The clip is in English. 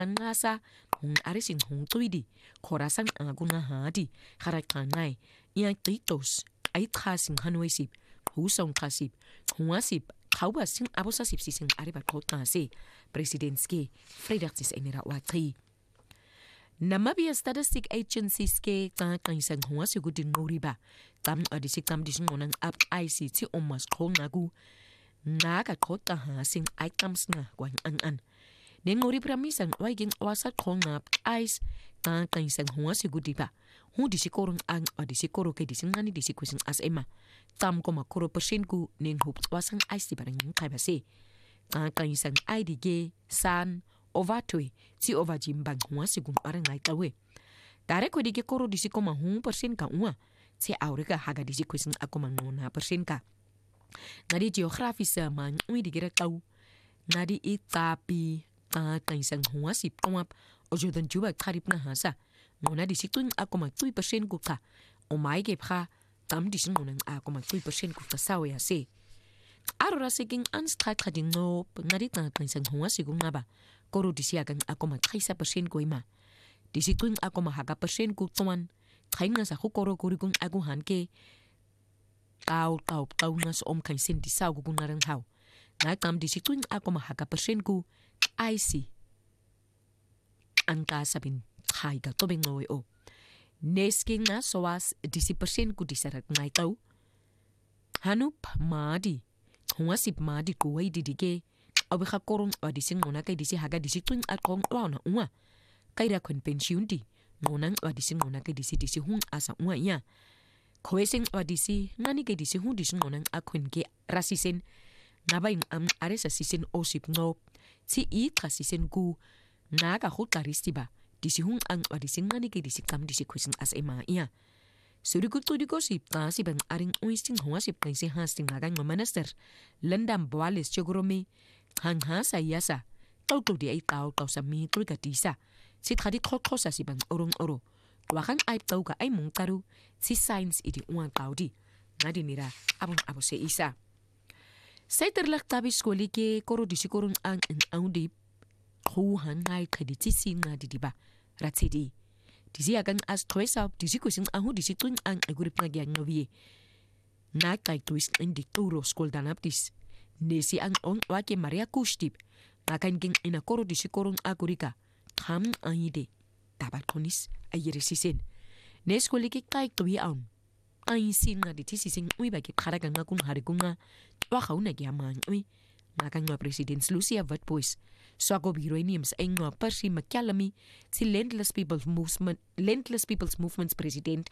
Nasa hong arising hong tuidi, korasang aguna hadi, harakanay, iang titos, ay trasing hanwaisip, husong trasip, huasip, kaubasing abosasip sising aribat kotase, presidentske, Fredericis Emira Watri. Namibia Statistic Agency ske tangkang huasugudin moriba, tam adisik tam disngonang up ICT omas kongagu, naga kota hasing items na kwang an. Nengori pramisang waiging wasat kongap ice tangkang huasigudiba. Hu disikorong ang adisikoro kay disingani disikusin as ema. Tam ko makuro persinku ning hup wasang ice di barang yung kaibase. Tangkang IDG san ovatwe si ovajimbang huasigum arang ay tawe. Dare ko di koro disikoma hung persen ka ua. Si aurika haga disikusin ako mangnona persen ka. Ngadi geografisa man ui digira tau. Ngadi itapi tangkang huasip komap ojodan juba karip na hasa. Ngona disituin ako mag 2% ko ka. O may gepha tam disin ngunang ako mag 2% ko ka sawe ase. Arora siging anstrak kading no ngadi tangkang huasip nga ba. Koro disiagang ako mag 30% ko ima. Disituin ako mahaga persen ko tuman. Kain nga sa kukoro kurikong aguhan ke tau nga sa om kaisin disaw ko kung narang haw. Nagtam disituin ako mahaga persen ko IC ang kasabin hay ka tobing noy o nesking na soas 10% ko disarat ngay tau hanup madi huasip madi ko ay didige awi ka korong wadising ngona kay disi haga disituin at kong wow na unga kay rakon pensyun di ngonang wadising ngona kay disi hung asa unga iya kwesing wadisi ngani kay disi hung dising ngonang akun ke rasisen nabaing aresa sisen osip no si trasisen ku naga hutaristiba disi hung ang wadising ngani kay disi kam disi kwesing as ema iya surikut to dikosip ta si bang aring uising huasip kay si hasting nagang manaster landam boales chogorome hang hasa yasa tau di ay tau sa mitro gatisa si tradi krokosa si bang orong oro wakang ay tau ka ay mong taru si science idi uang tau di ngadi nira abong abo se isa say terlak tabi skoli ke koro disikorong ang audip kuhan ngay kreditisin nga didiba ratsidi disi agang as troesap disikusin ahu disituin ang agurip nga gyang ngawie na kay twist indi turo skol danaptis nesi ang on wake Maria Kustip ngakan ging inakoro disikorong agurika kam aide tabat konis ayirisisin neskoli ke kay twi ang ay sin nga ditisising uy bagi karagang nga kung hari kung nga wakaw na giyaman uy nakang nga President Lucia Vatpois so ako biroiniums ay nga persi makyalami si Landless People's Movements President